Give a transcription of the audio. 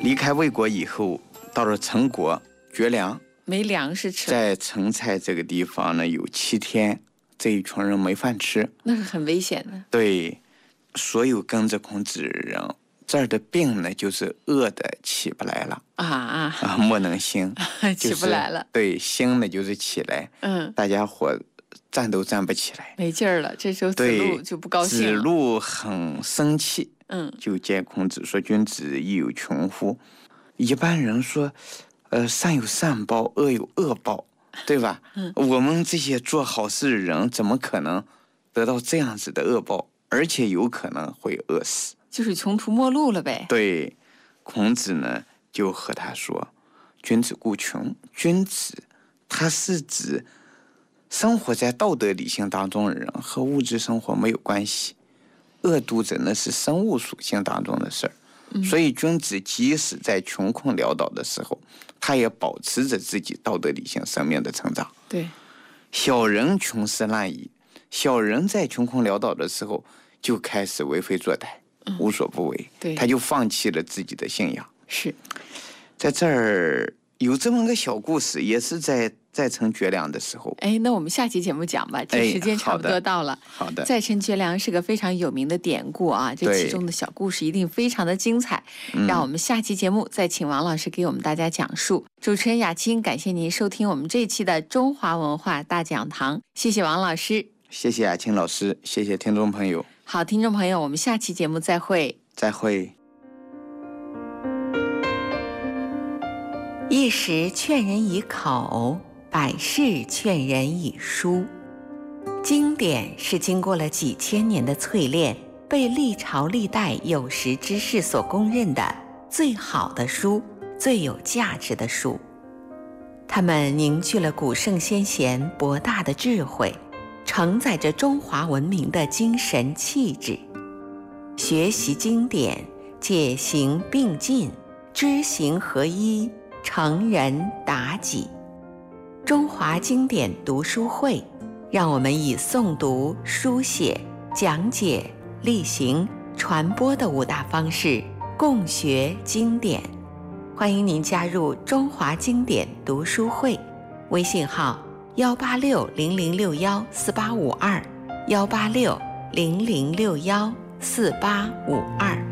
离开魏国以后，到了陈国绝粮， 没粮食吃， 在陈蔡这个地方呢，有7天，这一群人没饭吃， 那是很危险的。 对，所有跟着孔子的人，这儿的病呢，就是饿的起不来了莫能兴起不来了。 对，兴呢就是起来，大家伙站都站不起来， 没劲儿了。这时候子路就不高兴了。 子路很生气，就见孔子说：“君子亦有穷乎？”一般人说，善有善报，恶有恶报，对吧？我们这些做好事的人，怎么可能得到这样子的恶报？而且有可能会饿死， 就是穷途末路了呗。 对，孔子呢就和他说：“君子固穷。”君子，他是指生活在道德理性当中的人，和物质生活没有关系。饿肚子那是生物属性当中的事儿。所以君子即使在穷困潦倒的时候，他也保持着自己道德理性生命的成长。 对， 小人穷斯滥矣。小人在穷困潦倒的时候就开始为非作歹，无所不为，他就放弃了自己的信仰。 是， 在这儿有这么个小故事，也是在陈绝粮的时候。 那我们下期节目讲吧，这时间差不多到了。 好的。 在陈绝粮是个非常有名的典故啊，这其中的小故事一定非常的精彩。让我们下期节目再请王老师给我们大家讲述。主持人雅青，感谢您收听我们这一期的中华文化大讲堂，谢谢王老师， 谢谢雅青老师，谢谢听众朋友。 好，听众朋友，我们下期节目再会。 再会。 一时劝人以口，百世劝人以书。经典是经过了几千年的淬炼，被历朝历代有识之士所公认的最好的书，最有价值的书。它们凝聚了古圣先贤博大的智慧，承载着中华文明的精神气质。学习经典，戒行并进，知行合一，成人达己。中华经典读书会，让我们以诵读、书写、讲解、例行、传播的5大方式共学经典。欢迎您加入中华经典读书会，微信号18600614852，18600614852。